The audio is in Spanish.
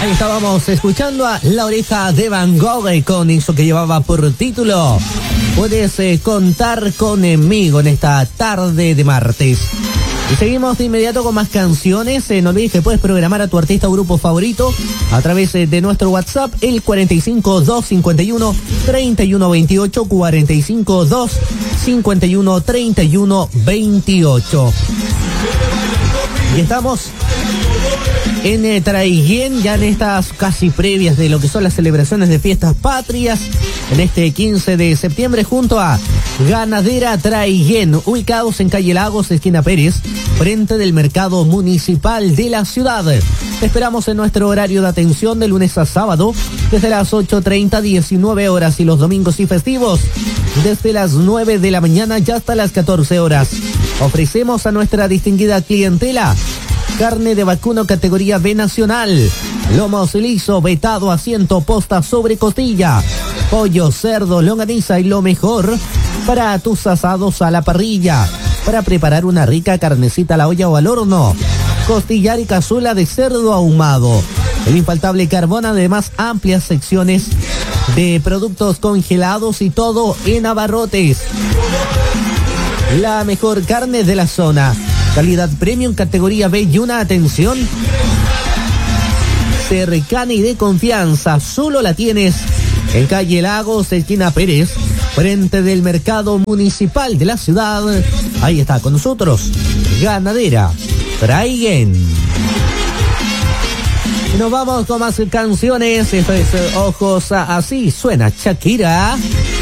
Ahí estábamos escuchando a La Oreja de Van Gogh con eso que llevaba por título Puedes contar conmigo en esta tarde de martes. Y seguimos de inmediato con más canciones. No olvides que puedes programar a tu artista o grupo favorito a través de nuestro WhatsApp, el 45251-3128, 45251-3128. Y estamos en Traiguén, ya en estas casi previas de lo que son las celebraciones de fiestas patrias, en este 15 de septiembre, junto a Ganadera Traiguén, ubicados en calle Lagos, esquina Pérez, frente del mercado municipal de la ciudad. Te esperamos en nuestro horario de atención de lunes a sábado, desde las 8:30 a 19 horas, y los domingos y festivos, desde las 9 de la mañana y hasta las 14 horas. Ofrecemos a nuestra distinguida clientela carne de vacuno categoría B nacional, lomo liso, vetado, asiento, posta sobre costilla, pollo, cerdo, longaniza y lo mejor para tus asados a la parrilla, para preparar una rica carnecita a la olla o al horno, costillar y cazuela de cerdo ahumado, el infaltable carbón, además amplias secciones de productos congelados y todo en abarrotes. La mejor carne de la zona, calidad premium categoría B y una atención cercana y de confianza. Solo la tienes en calle Lagos, esquina Pérez, frente del mercado municipal de la ciudad. Ahí está con nosotros Ganadera Traiguén. Nos vamos con más canciones. Esto es Ojos Así suena Shakira.